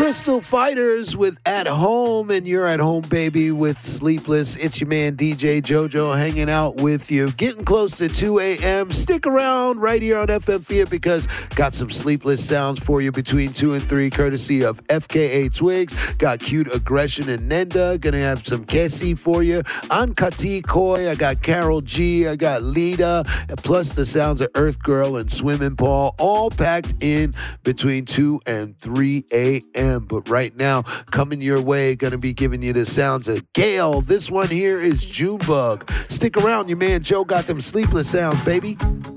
Crystal Fighters with At Home, and you're at home, baby, with Sleepless. It's your man, DJ JoJo, hanging out with you. Getting close to 2 a.m. Stick around right here on FM Fear because got some Sleepless sounds for you between 2 and 3, courtesy of FKA Twigs. Got Cute Aggression and Nenda. Gonna have some Kessie for you. Ankati Koi. I got Carol G. I got Lita. Plus the sounds of Earth Girl and Swimming Paul, all packed in between 2 and 3 a.m. But right now, coming your way, gonna be giving you the sounds of Gale. This one here is Junebug. Stick around, your man Joe got them Sleepless sounds, baby.